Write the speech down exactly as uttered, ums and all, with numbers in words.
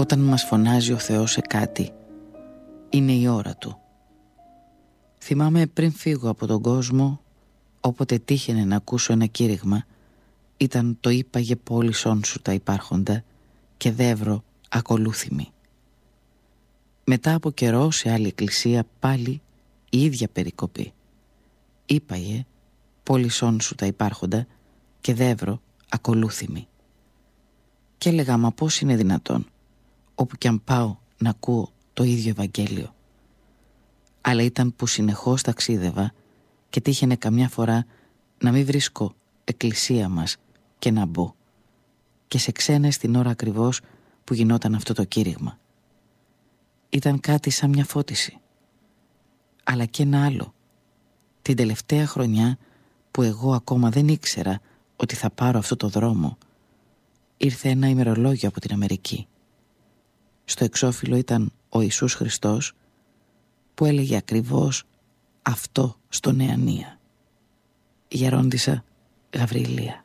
Όταν μας φωνάζει ο Θεός σε κάτι, είναι η ώρα του. Θυμάμαι πριν φύγω από τον κόσμο, όποτε τύχαινε να ακούσω ένα κήρυγμα, ήταν το «Είπαγε πόλησόν σου τα υπάρχοντα και δεύρο ακολούθημη». Μετά από καιρό σε άλλη εκκλησία πάλι η ίδια περικοπή. «Είπαγε πόλησόν σου τα υπάρχοντα και δεύρο ακολούθημη». Και έλεγα, μα πώς είναι δυνατόν, όπου κι αν πάω να ακούω το ίδιο Ευαγγέλιο. Αλλά ήταν που συνεχώς ταξίδευα και τύχαινε καμιά φορά να μην βρίσκω εκκλησία μας και να μπω. Και σε ξένες την ώρα ακριβώς που γινόταν αυτό το κήρυγμα. Ήταν κάτι σαν μια φώτιση. Αλλά και ένα άλλο. Την τελευταία χρονιά που εγώ ακόμα δεν ήξερα ότι θα πάρω αυτό το δρόμο, ήρθε ένα ημερολόγιο από την Αμερική. Στο εξώφυλλο ήταν ο Ιησούς Χριστός που έλεγε ακριβώς αυτό στο Νεανία. Γερόντισσα Γαβριλία.